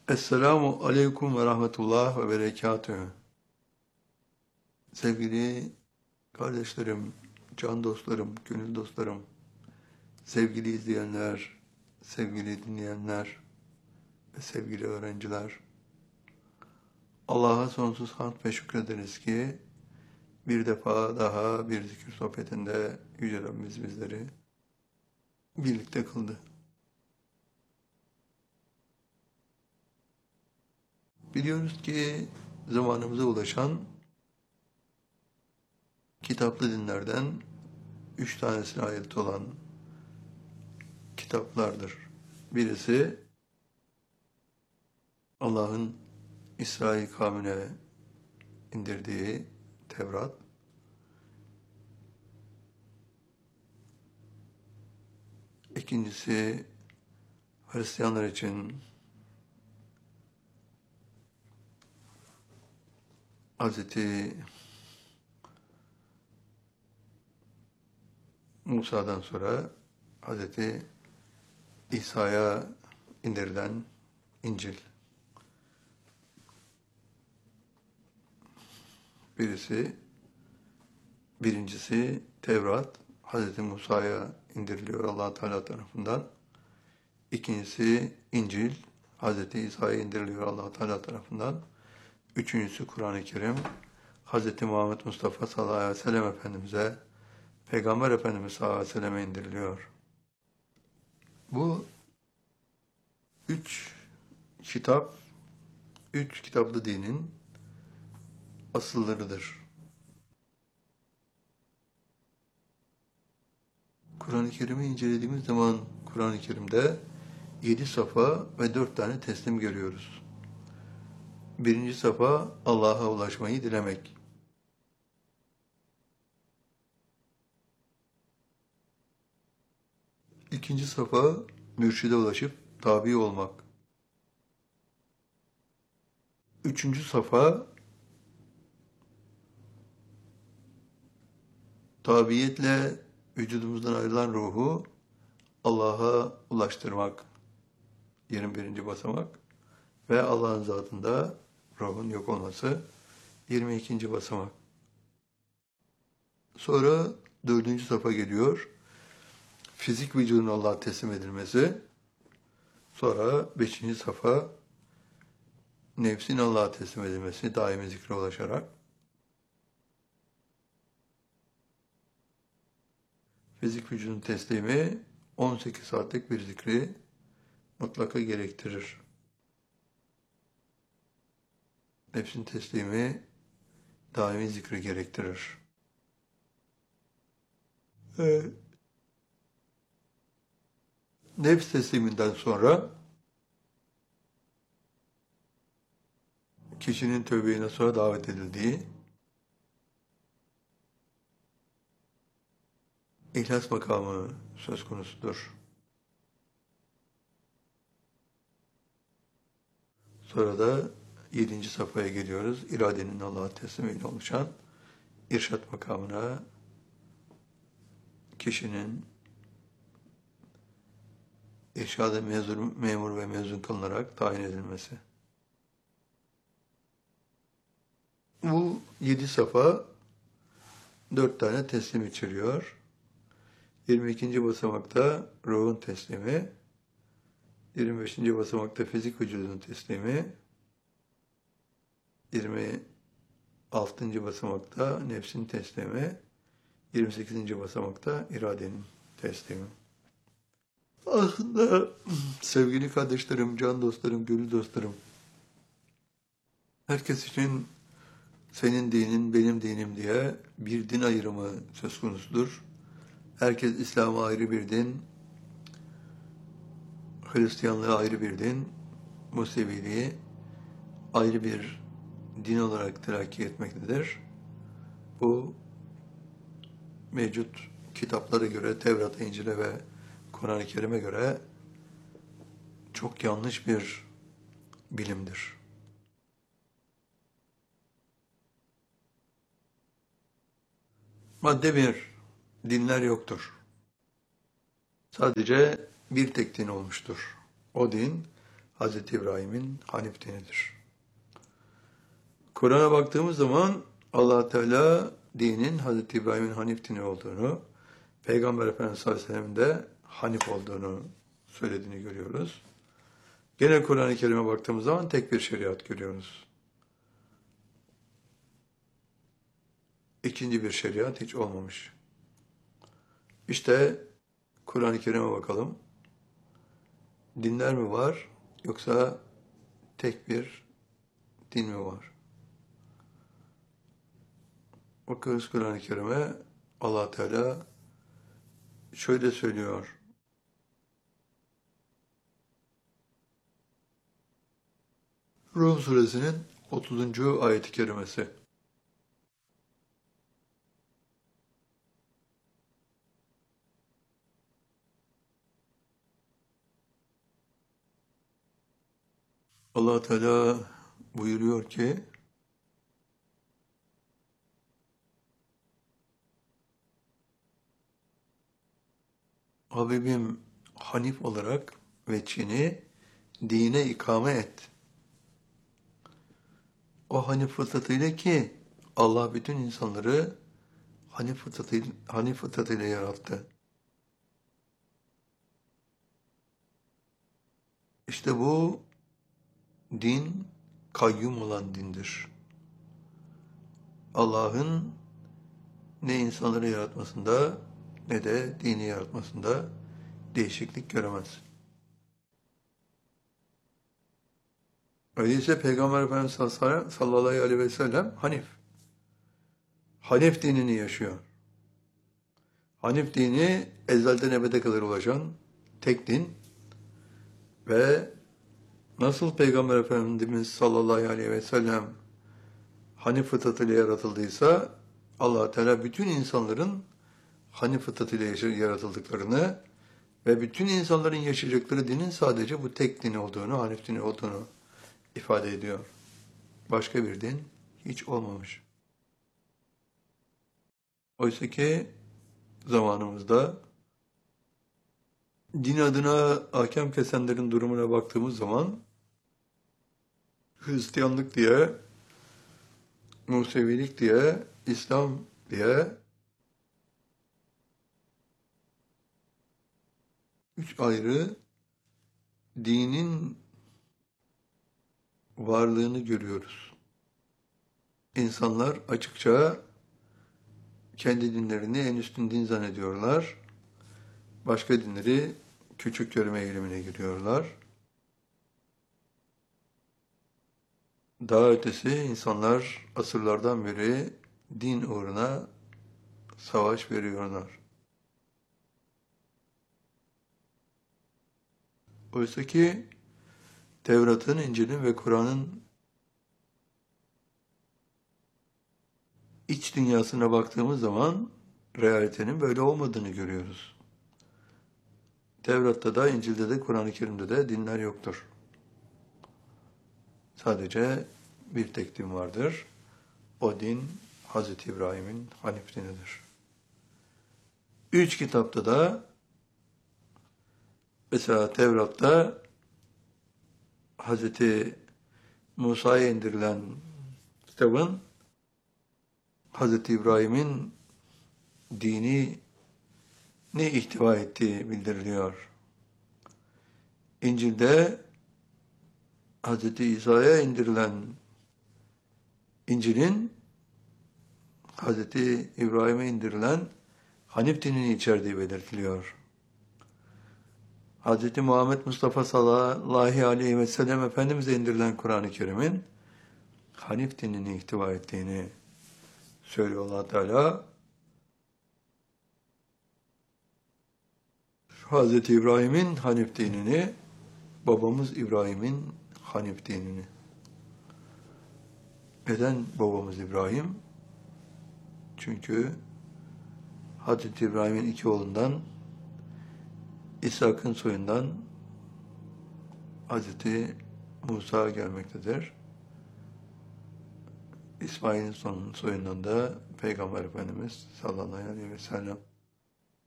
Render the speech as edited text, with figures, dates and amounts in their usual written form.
Esselamu aleyküm ve rahmetullah ve berekatühü. Sevgili kardeşlerim, can dostlarım, gönül dostlarım, sevgili izleyenler, sevgili dinleyenler ve sevgili öğrenciler. Allah'a sonsuz hamd ve şükrederiz ki bir defa daha bir zikir sohbetinde Yüce Rabbimiz bizleri birlikte kıldı. Biliyoruz ki zamanımıza ulaşan kitaplı dinlerden 3 tanesine ait olan kitaplardır. Birisi Allah'ın İsrail kavmine indirdiği Tevrat. İkincisi Hristiyanlar için Hz. Musa'dan sonra Hz. İsa'ya indirilen İncil. Birincisi Tevrat, Hz. Musa'ya indiriliyor Allah Teala tarafından. İkincisi İncil, Hz. İsa'ya indiriliyor Allah Teala tarafından. Üçüncüsü Kur'an-ı Kerim, Hz. Muhammed Mustafa sallallahu aleyhi ve sellem Efendimiz'e, Peygamber Efendimiz sallallahu aleyhi ve selleme indiriliyor. Bu üç kitaplı dinin asıllarıdır. Kur'an-ı Kerim'i incelediğimiz zaman Kur'an-ı Kerim'de 7 safa ve 4 tane teslim görüyoruz. Birinci safa Allah'a ulaşmayı dilemek. İkinci safa mürşide ulaşıp tabi olmak. Üçüncü safa tabiiyetle vücudumuzdan ayrılan ruhu Allah'a ulaştırmak. 21. basamak. Ve Allah'ın zatında ruhun yok olması. 22. basamak. Sonra 4. safa geliyor. Fizik vücudun Allah'a teslim edilmesi. Sonra 5. safa nefsin Allah'a teslim edilmesi, daimi zikre ulaşarak. Fizik vücudun teslimi 18 saatlik bir zikri mutlaka gerektirir. Nefsin teslimi daimi zikri gerektirir. Nefs tesliminden sonra kişinin tövbeye nasuha davet edildiği, İhlas makamı söz konusudur. Sonra da 7. safhaya geliyoruz. İradenin Allah'a teslimiyle oluşan irşat makamına kişinin irşad-ı memur ve mezun kılınarak tayin edilmesi. Bu 7 safa 4 tane teslim içeriyor. 22. basamakta ruhun teslimi, 25. basamakta fizik vücudun teslimi, 26. basamakta nefsin teslimi, 28. basamakta iradenin teslimi. Aslında sevgili kardeşlerim, can dostlarım, gönül dostlarım, herkes için senin dinin, benim dinim diye bir din ayrımı söz konusudur. Herkes İslam'a ayrı bir din, Hristiyanlığa ayrı bir din, Museviliği ayrı bir din olarak telakki etmektedir. Bu mevcut kitaplara göre, Tevrat'a, İncil'e ve Kur'an-ı Kerim'e göre çok yanlış bir bilimdir. Madde 1. Dinler yoktur. Sadece bir tek din olmuştur. O din Hz. İbrahim'in Hanif dinidir. Kur'an'a baktığımız zaman Allah Teala dinin Hz. İbrahim'in Hanif dini olduğunu, Peygamber Efendimiz sallallahu aleyhi ve sellem'in de Hanif olduğunu söylediğini görüyoruz. Gene Kur'an-ı Kerim'e baktığımız zaman tek bir şeriat görüyoruz. İkinci bir şeriat hiç olmamış. İşte Kur'an-ı Kerim'e bakalım. Dinler mi var yoksa tek bir din mi var? Bakıyoruz Kur'an-ı Kerim'e, Allah Teala şöyle söylüyor. Rum suresinin 30. ayet-i kerimesi. Allah Teala buyuruyor ki, Habibim Hanif olarak veçhini dine ikame et. O Hanif fıtratıyla ki Allah bütün insanları Hanif fıtratıyla yarattı. İşte bu din kayyum olan dindir. Allah'ın ne insanları yaratmasında ne de dini yaratmasında değişiklik göremez. Öyleyse Peygamber Efendimiz sallallahu aleyhi ve sellem Hanif dinini yaşıyor. Hanif dini ezelden ebede kadar ulaşan tek din ve nasıl Peygamber Efendimiz sallallahu aleyhi ve sellem Hanif fıtratıyla yaratıldıysa Allah Teala bütün insanların Hanif fıtratıyla yaratıldıklarını ve bütün insanların yaşayacakları dinin sadece bu tek din olduğunu, Hanif dini olduğunu ifade ediyor. Başka bir din hiç olmamış. Oysa ki zamanımızda din adına ahkam kesenlerin durumuna baktığımız zaman Hristiyanlık diye, Musevilik diye, İslam diye üç ayrı dinin varlığını görüyoruz. İnsanlar açıkça kendi dinlerini en üstün din zannediyorlar. Başka dinleri küçük görme eğilimine giriyorlar. Daha ötesi insanlar asırlardan beri din uğruna savaş veriyorlar. Oysa ki Tevrat'ın, İncil'in ve Kur'an'ın iç dünyasına baktığımız zaman realitenin böyle olmadığını görüyoruz. Tevrat'ta da, İncil'de de, Kur'an-ı Kerim'de de dinler yoktur. Sadece bir tek din vardır. O din Hz. İbrahim'in Hanif dinidir. Üç kitapta da mesela Tevrat'ta Hz. Musa'ya indirilen kitabın Hz. İbrahim'in dini ne ihtiva ettiği bildiriliyor. İncil'de Hz. İsa'ya indirilen İncil'in Hz. İbrahim'e indirilen Hanif dinini içerdiği belirtiliyor. Hz. Muhammed Mustafa sallallahu aleyhi ve sellem Efendimiz'e indirilen Kur'an-ı Kerim'in Hanif dinini ihtiva ettiğini söylüyor Allah Teala. Hz. İbrahim'in Hanif dinini, babamız İbrahim'in Hanif dinini. Neden babamız İbrahim? Çünkü Hz. İbrahim'in iki oğlundan, İshak'ın soyundan Hz. Musa gelmektedir. İsmail'in soyundan da Peygamber Efendimiz sallallahu aleyhi ve sellem